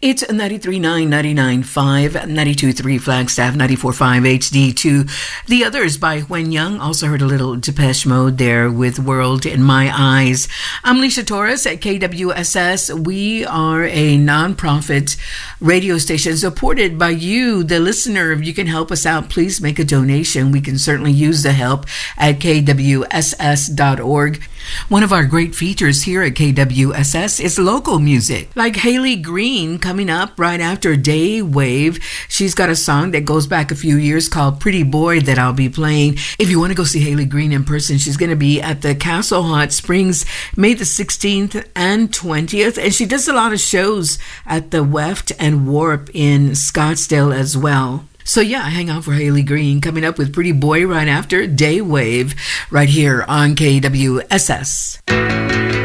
It's 93.9, 99.5, 92.3 Flagstaff, 94.5 HD2. The Others by When Young. Also heard a little Depeche Mode there with World in My Eyes. I'm Alicia Torres at KWSS. We are a nonprofit radio station supported by you, the listener. If you can help us out, please make a donation. We can certainly use the help at kwss.org. One of our great features here at KWSS is local music, like Haley Green coming up right after Day Wave. She's got a song that goes back a few years called Pretty Boy that I'll be playing. If you want to go see Haley Green in person, she's going to be at the Castle Hot Springs May the 16th and 20th, and she does a lot of shows at the Weft and Warp in Scottsdale as well. So yeah, hang out for Haley Green coming up with Pretty Boy right after Day Wave right here on KWSS.